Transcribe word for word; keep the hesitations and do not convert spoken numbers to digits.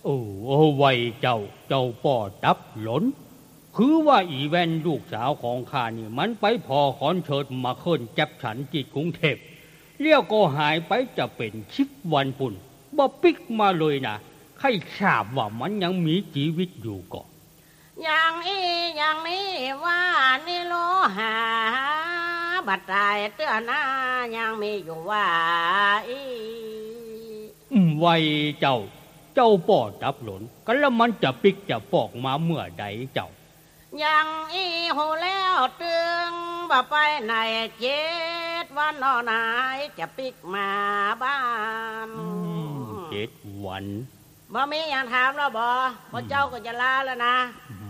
โอ้โอ้ไว้เจ้าเจ้าป่อดับหลนคือว่าอีแวนลูกสาวของข้านี่มันไปพอขอนเชิดมาเคลื่อนจับฉันที่กรุงเทพเลี้ยวก็หายไปจะเป็นชิบวันปุ่นบ่ปิกมาเลยนะใครทราบว่ามันยังมีชีวิตอยู่ก่อนอย่างอีอย่างนี้ว่านี่โลหาบัดตายเตือนนายังมีอยู่ว่าอีไว้เจ้าเจ้าป่อดับหลนกันแล้วมันจะปิกจะปอกมาเมื่อใดเจ้ายังอีหูแล้วตึงบ่ไปไหนเจ็ดวันนอนายจะปิกมาบ้านเจ็ดวันบ่มีอย่างถามแล้วบ่บ่เจ้าก็จะลาแล้วนะ